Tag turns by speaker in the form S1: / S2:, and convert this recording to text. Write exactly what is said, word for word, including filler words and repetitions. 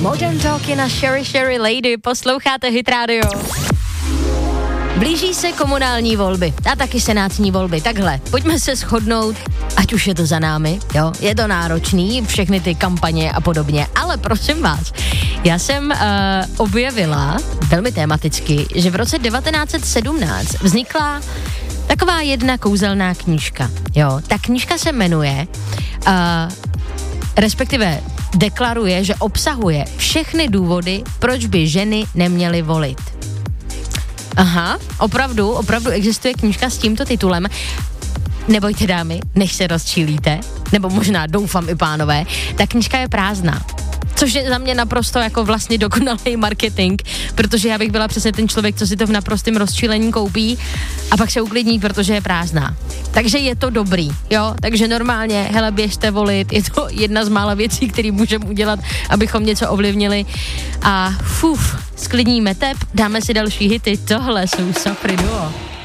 S1: Modern Talking na Sherry Sherry Lady, posloucháte Hit Radio. Blíží se komunální volby a taky senátní volby. Takhle, pojďme se shodnout, ať už je to za námi, jo, je to náročný, všechny ty kampaně a podobně, ale prosím vás, já jsem uh, objevila velmi tematicky, že v roce devatenáct set sedmnáct vznikla taková jedna kouzelná knížka, jo, ta knížka se jmenuje, uh, respektive deklaruje, že obsahuje všechny důvody, proč by ženy neměly volit. Aha, opravdu, opravdu existuje knížka s tímto titulem. Nebojte dámy, než se rozčílíte, nebo možná doufám i pánové, ta knížka je prázdná. Což je za mě naprosto jako vlastně dokonalý marketing, protože já bych byla přesně ten člověk, co si to v naprostém rozčílení koupí a pak se uklidní, protože je prázdná. Takže je to dobrý, jo, takže normálně, hele, běžte volit, je to jedna z mála věcí, které můžeme udělat, abychom něco ovlivnili a fuf, sklidníme tep, dáme si další hity, tohle jsou Safri Duo.